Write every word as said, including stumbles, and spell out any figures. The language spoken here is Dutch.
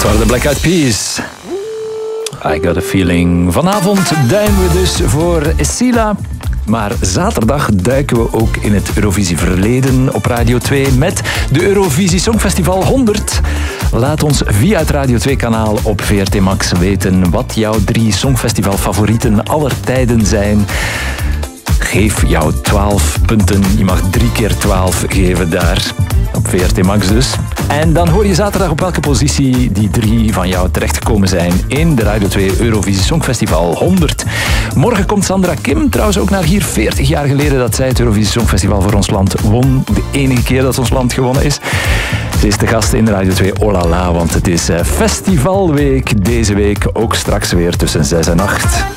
waren de Black Eyed Peas. I got a feeling. Vanavond duimen we dus voor Sila. Maar zaterdag duiken we ook in het Eurovisie verleden op Radio twee met de Eurovisie Songfestival honderd. Laat ons via het Radio twee kanaal op V R T Max weten wat jouw drie Songfestival favorieten aller tijden zijn. Geef jouw twaalf punten. Je mag drie keer twaalf geven daar. Op V R T Max dus. En dan hoor je zaterdag op welke positie die drie van jou terechtgekomen zijn in de Radio twee Eurovisie Songfestival honderd. Morgen komt Sandra Kim trouwens ook naar hier. veertig jaar geleden dat zij het Eurovisie Songfestival voor ons land won. De enige keer dat ons land gewonnen is. Ze is de gast in Radio twee Oh La La, want het is festivalweek deze week. Ook straks weer tussen zes en acht.